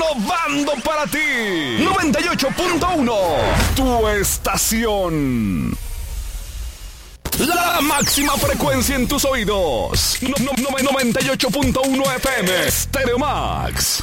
renovando para ti. 98.1, tu estación. La máxima frecuencia en tus oídos. 98.1 FM. Stereo Max.